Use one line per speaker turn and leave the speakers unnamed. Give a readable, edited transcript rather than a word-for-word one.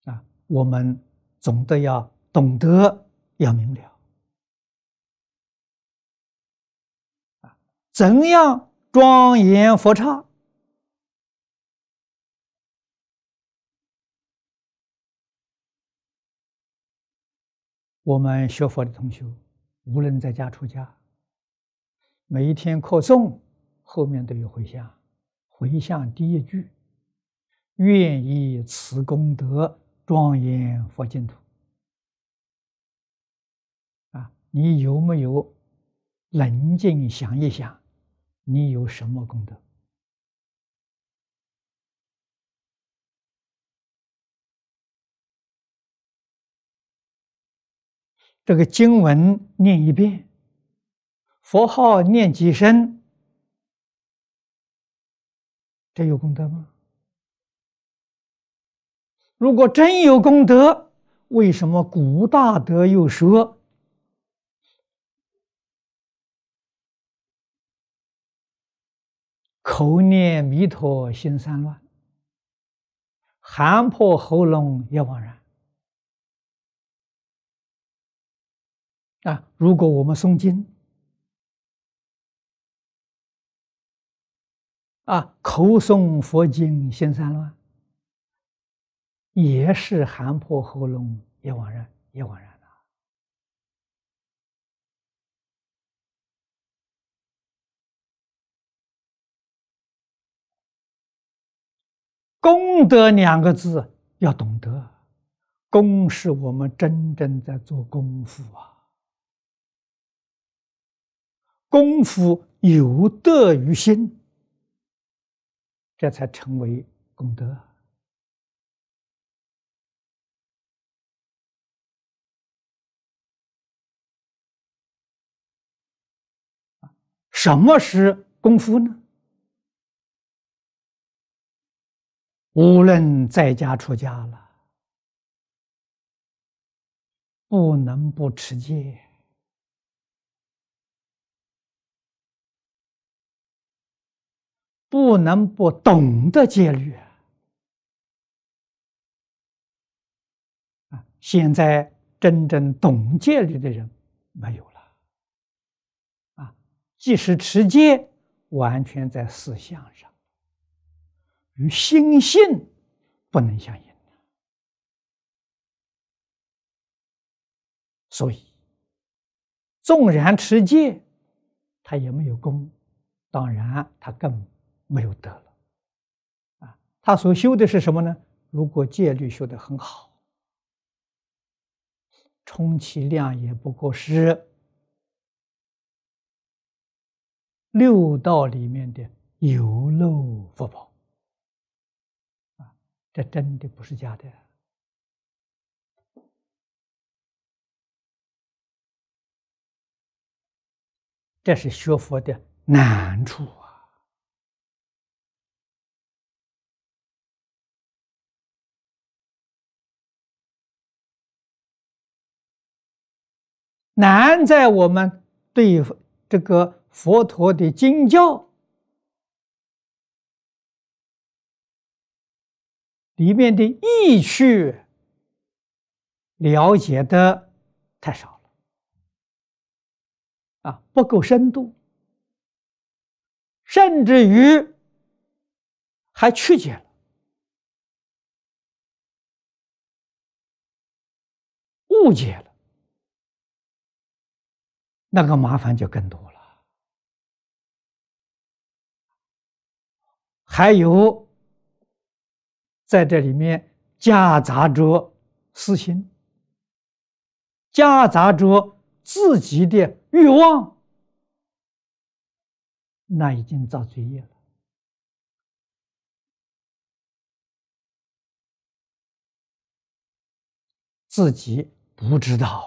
我们总得要懂得，要明了怎样庄严佛刹。我们学佛的同学，无论在家出家，每一天课诵后面都有回向，回向第一句：愿以此功德庄严佛净土。你有没有冷静想一想，你有什么功德？这个经文念一遍，佛号念几声，这有功德吗？如果真有功德，为什么古大德又说口念弥陀心散乱，喊破喉咙也枉然？如果我们诵经口诵佛经心散乱，也是喊破喉咙也枉然，也枉然了。功德两个字要懂得，功是我们真正在做功夫功夫有德于心，这才成为功德。什么是功夫呢？无论在家出家了，不能不持戒，不能不懂得戒律现在真正懂戒律的人没有了即使持戒，完全在思想上，与心性不能相应。所以纵然持戒，他也没有功，当然他更没有德了他所修的是什么呢？如果戒律修得很好，充其量也不过是六道里面的有漏福报这真的不是假的。这是学佛的难处难在我们对这个佛陀的经教里面的意趣了解的太少了不够深度，甚至于还曲解了、误解了，那个麻烦就更多了。还有在这里面夹杂着私心，夹杂着自己的欲望，那已经造罪业了。自己不知道